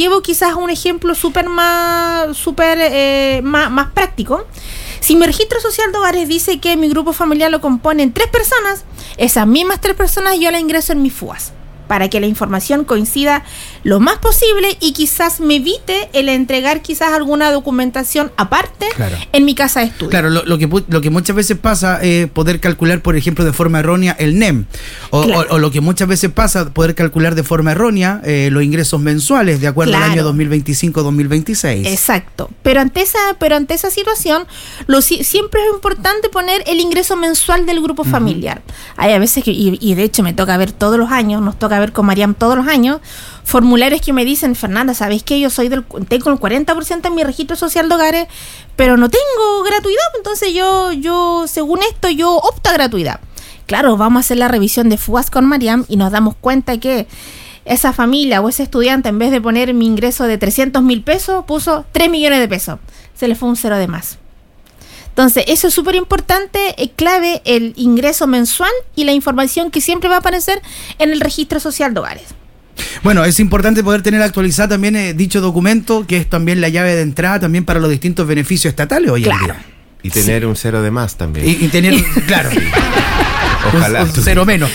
llevo quizás a un ejemplo más práctico. Si mi registro social de hogares dice que mi grupo familiar lo componen 3 personas, esas mismas 3 personas yo las ingreso en mis FUAS, para que la información coincida lo más posible y quizás me evite el entregar quizás alguna documentación aparte en mi casa de estudio. Claro, lo que muchas veces pasa es poder calcular, por ejemplo, de forma errónea el NEM. O lo que muchas veces pasa, poder calcular de forma errónea los ingresos mensuales de acuerdo al año 2025-2026. Exacto. Pero ante esa situación, siempre es importante poner el ingreso mensual del grupo familiar. Hay a veces y de hecho me toca ver todos los años, nos toca ver con Mariam todos los años, formularios que me dicen: Fernanda, ¿sabéis qué? Yo tengo el 40% en mi registro social de hogares, pero no tengo gratuidad, entonces yo según esto, yo opto a gratuidad. Claro, vamos a hacer la revisión de FUAS con Mariam y nos damos cuenta que esa familia o ese estudiante, en vez de poner mi ingreso de 300,000 pesos, puso 3 millones de pesos. Se le fue un 0 de más. Entonces, eso es súper importante, es clave el ingreso mensual y la información que siempre va a aparecer en el registro social de hogares. Bueno, es importante poder tener actualizado también dicho documento, que es también la llave de entrada también para los distintos beneficios estatales hoy en día. Y tener un 0 de más también. Y tener, claro, ojalá un 0 menos.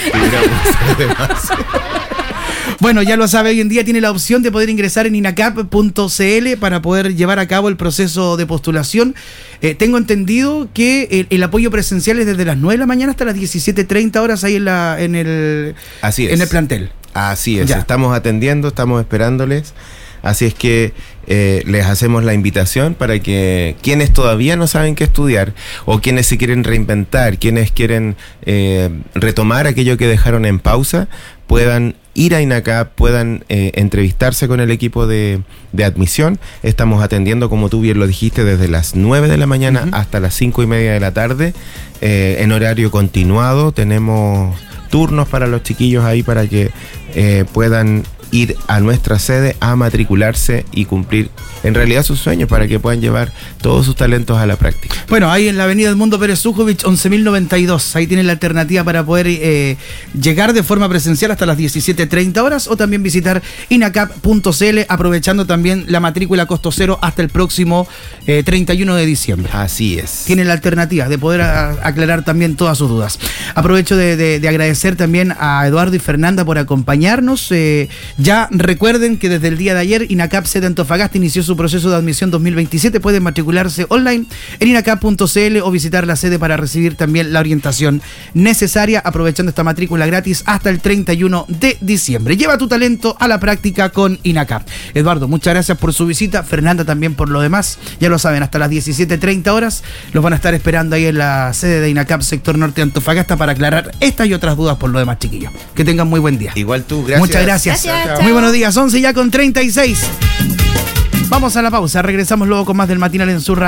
Bueno, ya lo sabe, hoy en día tiene la opción de poder ingresar en inacap.cl para poder llevar a cabo el proceso de postulación. Tengo entendido que el apoyo presencial es desde las 9 de la mañana hasta las 17:30 horas ahí en el plantel. Así es, estamos atendiendo, estamos esperándoles. Así es que les hacemos la invitación para que quienes todavía no saben qué estudiar o quienes se quieren reinventar, quienes quieren retomar aquello que dejaron en pausa, puedan ir a INACAP, puedan entrevistarse con el equipo de admisión. Estamos atendiendo, como tú bien lo dijiste, desde las 9 de la mañana hasta las 5:30 de la tarde, en horario continuado. Tenemos turnos para los chiquillos ahí para que puedan ir a nuestra sede a matricularse y cumplir en realidad sus sueños, para que puedan llevar todos sus talentos a la práctica. Bueno, ahí en la avenida Edmundo Pérez Sujovic, 11.092, ahí tienen la alternativa para poder llegar de forma presencial hasta las 17:30 horas o también visitar inacap.cl, aprovechando también la matrícula costo cero hasta el próximo 31 de diciembre. Así es. Tienen la alternativa de poder aclarar también todas sus dudas. Aprovecho de agradecer también a Eduardo y Fernanda por acompañarnos. Ya recuerden que desde el día de ayer INACAP sede Antofagasta inició su proceso de admisión 2027. Pueden matricularse online en inacap.cl o visitar la sede para recibir también la orientación necesaria, aprovechando esta matrícula gratis hasta el 31 de diciembre. Lleva tu talento a la práctica con INACAP. Eduardo, muchas gracias por su visita. Fernanda también por lo demás. Ya lo saben, hasta las 17:30 horas los van a estar esperando ahí en la sede de INACAP sector norte de Antofagasta para aclarar estas y otras dudas por lo demás, chiquillos. Que tengan muy buen día. Igual tú, gracias. Muchas gracias. Muy buenos días, 11 ya con 36. Vamos a la pausa, regresamos luego con más del Matinal en su radio.